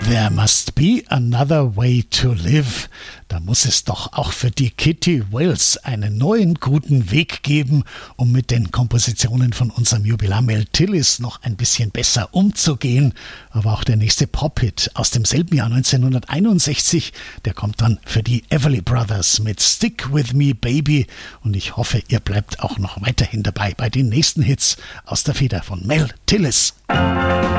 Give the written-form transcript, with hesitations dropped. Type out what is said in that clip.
There must be another way to live. Da muss es doch auch für die Kitty Wells einen neuen guten Weg geben, um mit den Kompositionen von unserem Jubilar Mel Tillis noch ein bisschen besser umzugehen. Aber auch der nächste Pop-Hit aus demselben Jahr 1961, der kommt dann für die Everly Brothers mit Stick With Me Baby. Und ich hoffe, ihr bleibt auch noch weiterhin dabei bei den nächsten Hits aus der Feder von Mel Tillis.